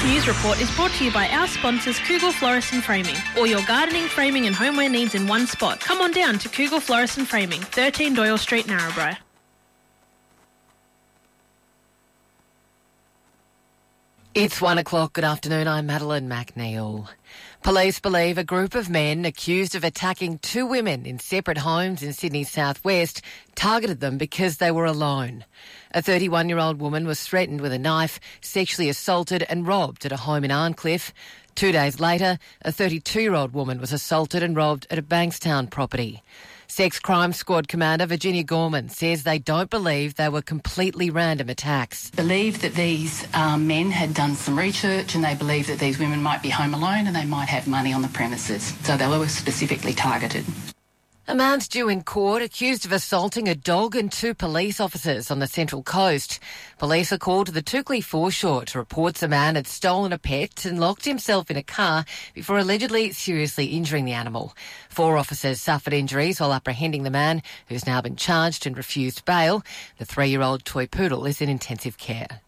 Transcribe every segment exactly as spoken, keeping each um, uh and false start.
News Report is brought to you by our sponsors Cougal Florist and Framing. All your gardening, framing and homeware needs in one spot. Come on down to Cougal Florist and Framing, thirteen Doyle Street, Narrabri. It's one o'clock. Good afternoon. I'm Madeline McNeil. Police believe a group of men accused of attacking two women in separate homes in Sydney's southwest targeted them because they were alone. A thirty-one-year-old woman was threatened with a knife, sexually assaulted and robbed at a home in Arncliffe. Two days later, a thirty-two-year-old woman was assaulted and robbed at a Bankstown property. Sex Crime Squad Commander Virginia Gorman says they don't believe they were completely random attacks. Believe that these um, men had done some research and they believe that these women might be home alone and they might have money on the premises, so they were specifically targeted. A man's due in court accused of assaulting a dog and two police officers on the Central Coast. Police are called to the Toukley foreshore to report the man had stolen a pet and locked himself in a car before allegedly seriously injuring the animal. Four officers suffered injuries while apprehending the man, who's now been charged and refused bail. The three-year-old toy poodle is in intensive care.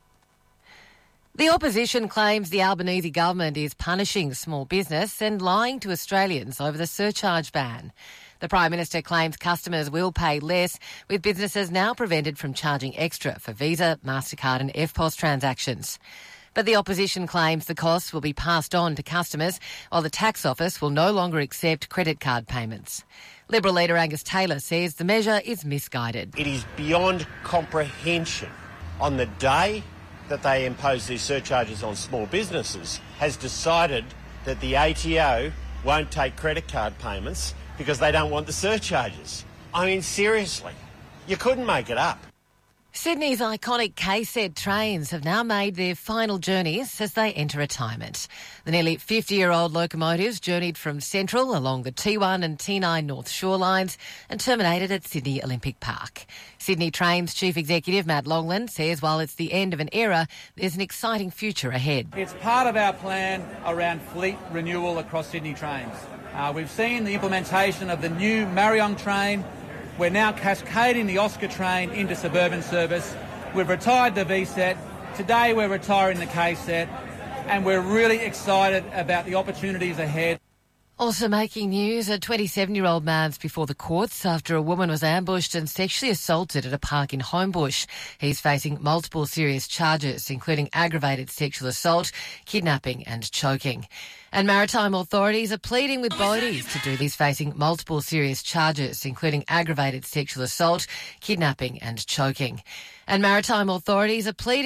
The opposition claims the Albanese government is punishing small business and lying to Australians over the surcharge ban. The Prime Minister claims customers will pay less, with businesses now prevented from charging extra for Visa, MasterCard and F P O S transactions. But the opposition claims the costs will be passed on to customers, while the tax office will no longer accept credit card payments. Liberal leader Angus Taylor says the measure is misguided. It is beyond comprehension. On the day that they impose these surcharges on small businesses, has decided that the A T O won't take credit card payments because they don't want the surcharges. I mean, seriously, you couldn't make it up. Sydney's iconic K Z trains have now made their final journeys as they enter retirement. The nearly fifty-year-old locomotives journeyed from Central along the T one and T nine North Shore lines and terminated at Sydney Olympic Park. Sydney Trains Chief Executive Matt Longland says while it's the end of an era, there's an exciting future ahead. It's part of our plan around fleet renewal across Sydney Trains. Uh, we've seen the implementation of the new Marion train. We're now cascading the Oscar train into suburban service. We've retired the V SET. Today we're retiring the K SET. And we're really excited about the opportunities ahead. Also making news, a twenty-seven-year-old man's before the courts after a woman was ambushed and sexually assaulted at a park in Homebush. He's facing multiple serious charges, including aggravated sexual assault, kidnapping and choking. And maritime authorities are pleading with boaties to do this, facing multiple serious charges, including aggravated sexual assault, kidnapping and choking. And maritime authorities are pleading